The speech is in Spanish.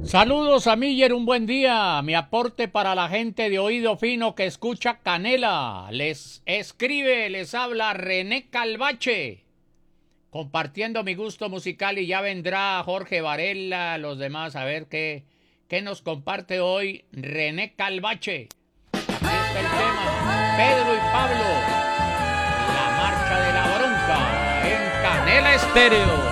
Saludos a Miller, un buen día. Mi aporte para la gente de oído fino que escucha Canela. Les escribe, les habla René Calvache, compartiendo mi gusto musical y ya vendrá Jorge Varela, los demás, a ver qué nos comparte hoy René Calvache. Aquí está el tema, Pedro y Pablo, la marcha de la bronca en Canela Estéreo.